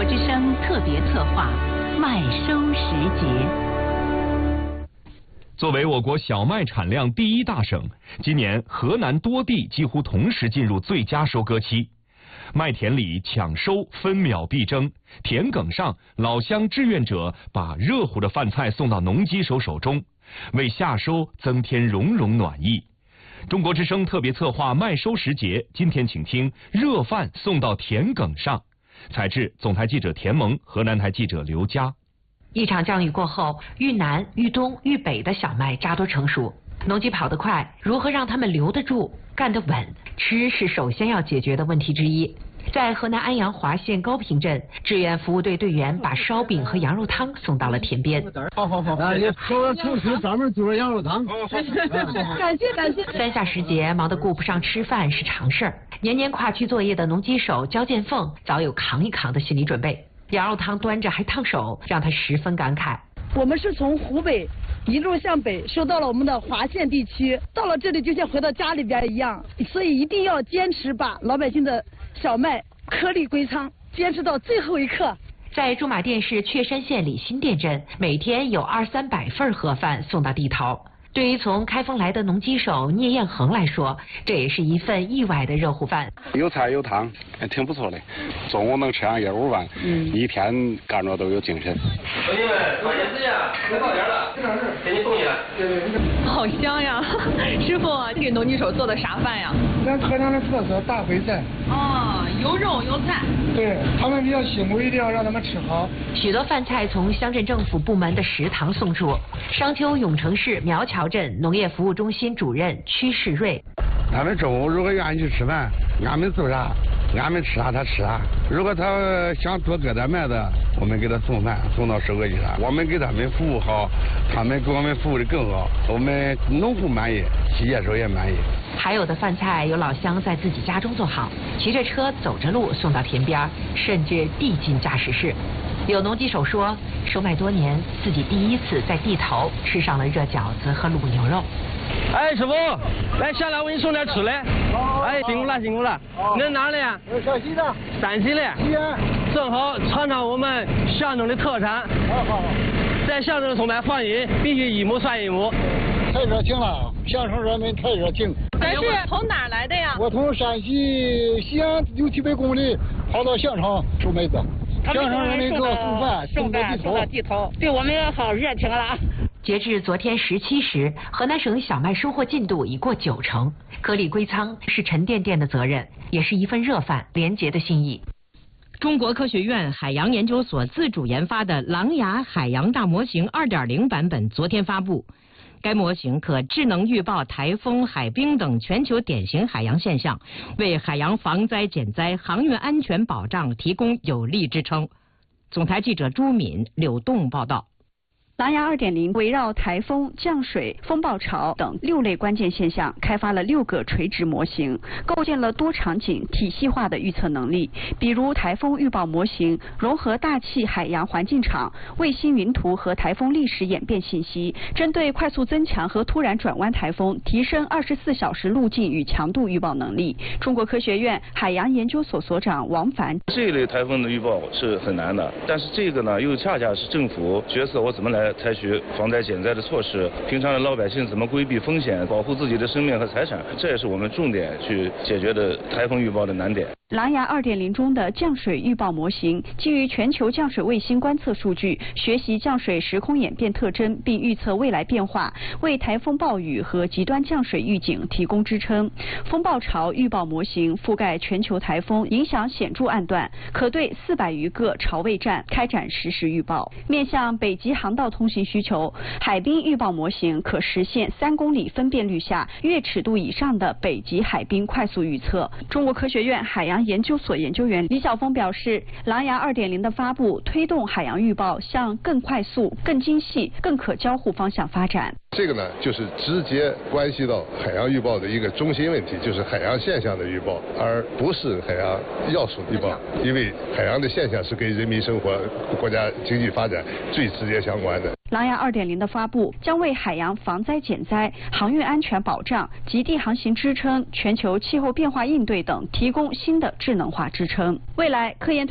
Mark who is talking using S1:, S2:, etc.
S1: 国之声特别策划麦收时节。
S2: 作为我国小麦产量第一大省，今年河南多地几乎同时进入最佳收割期。麦田里抢收分秒必争，田埂上老乡志愿者把热乎的饭菜送到农机手手中，为夏收增添融融暖意。中国之声特别策划麦收时节，今天请听热饭送到田埂上。采制总台记者田萌，河南台记者刘佳。
S3: 一场降雨过后，豫南、豫东、豫北的小麦扎堆成熟，农机跑得快，如何让他们留得住、干得稳，吃是首先要解决的问题之一。在河南安阳华县高平镇，志愿服务队队员把烧饼和羊肉汤送到了田边。
S4: 好，你说出去专门做羊肉汤。
S5: 感谢。
S3: 三下时节，忙得顾不上吃饭是常事儿。年年跨区作业的农机手焦建凤早有扛一扛的心理准备。羊肉汤端着还烫手，让他十分感慨。
S5: 我们是从湖北一路向北收到了我们的华县地区，到了这里就像回到家里边一样，所以一定要坚持把老百姓的小麦颗粒归仓，坚持到最后一刻。
S3: 在驻马店市确山县里新店镇，每天有200-300份盒饭送到地头。对于从开封来的农机手聂彦恒来说，这也是一份意外的热乎饭。
S6: 有菜有汤，挺不错的。中午能吃上1碗饭，一天干着都有精神。
S7: 同学们，抓紧时间，快到点了，给你送去了。
S8: 好香呀！师傅，这个农机手做的啥饭呀？
S4: 咱河南的特色大烩菜。
S8: 哦，有肉有菜。
S4: 对他们比较辛苦，一定要让他们吃好。
S3: 许多饭菜从乡镇政府部门的食堂送出。商丘永城市苗桥镇农业服务中心主任屈世瑞：
S9: 他们中午如果愿意去吃饭，俺们做啥，俺们吃啥他吃啥。如果他想多割点麦子，我们给他送饭送到收割机上，我们给他们服务好，他们给我们服务的更好，我们农户满意，企业手也满意。
S3: 还有的饭菜有老乡在自己家中做好，骑着车走着路送到田边，甚至递进驾驶室。有农机手说，收麦多年，自己第一次在地头吃上了热饺子和卤牛肉。
S7: 哎，师傅，来下来我给你送点吃的。哎，辛苦了。你哪的呀？
S4: 陕西的。
S7: 陕西的。
S4: 西安。
S7: 正好尝尝我们象征的特产。
S4: 好。
S7: 在象征送麦放音，必须一亩算一亩。
S4: 太热情了，象征人民太热情。
S8: 咱是从哪儿来的呀？
S4: 我从陕西西安600-700公里跑到象城收麦子。象城人民给我送饭送到地头，
S5: 对我们好热情了。
S3: 截至昨天17时，河南省小麦收获进度已过90%，颗粒归仓是沉甸甸的责任，也是一份热饭廉洁的心意。
S10: 中国科学院海洋研究所自主研发的狼牙海洋大模型 2.0 版本昨天发布。该模型可智能预报台风、海冰等全球典型海洋现象，为海洋防灾减灾、航运安全保障提供有力支撑。总台记者朱敏、柳栋报道。
S11: 狼牙2.0围绕台风、降水、风暴潮等6类关键现象，开发了6个垂直模型，构建了多场景体系化的预测能力。比如台风预报模型融合大气海洋环境场、卫星云图和台风历史演变信息，针对快速增强和突然转弯台风，提升24小时路径与强度预报能力。中国科学院海洋研究所所长王凡：
S12: 这一类台风的预报是很难的，但是这个呢，又恰恰是政府决策我怎么来采取防灾减灾的措施，平常的老百姓怎么规避风险，保护自己的生命和财产，这也是我们重点去解决的台风预报的难点。
S11: 狼牙2.0中的降水预报模型基于全球降水卫星观测数据，学习降水时空演变特征，并预测未来变化，为台风暴雨和极端降水预警提供支撑。风暴潮预报模型覆盖全球台风影响显著暗段，可对400余个潮位站开展实时预报。面向北极航道通信需求，海冰预报模型可实现3公里分辨率下月尺度以上的北极海冰快速预测。中国科学院海洋研究所研究员李晓峰表示，狼牙2.0的发布推动海洋预报向更快速、更精细、更可交互方向发展。
S13: 这个呢，就是直接关系到海洋预报的一个中心问题，就是海洋现象的预报，而不是海洋要素预报。因为海洋的现象是跟人民生活、国家经济发展最直接相关的。
S11: 狼牙2.0的发布将为海洋防灾减灾、航运安全保障、极地航行支撑、全球气候变化应对等提供新的智能化支撑。未来，科研